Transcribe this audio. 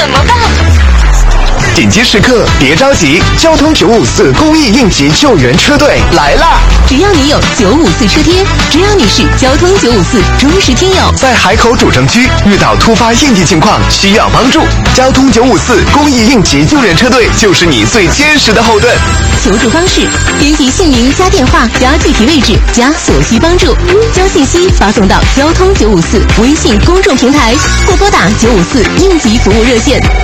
怎么办？ 紧急时刻别着急，交通954公益应急救援车队来啦！ 只要你有954车贴，只要你是交通954忠实听友， 在海口主城区遇到突发应急情况需要帮助，交通954公益应急救援车队就是你最坚实的后盾。 求助方式：编辑姓名加电话加具体位置加所需帮助，将信息发送到交通954微信公众平台，或拨打954应急服务热线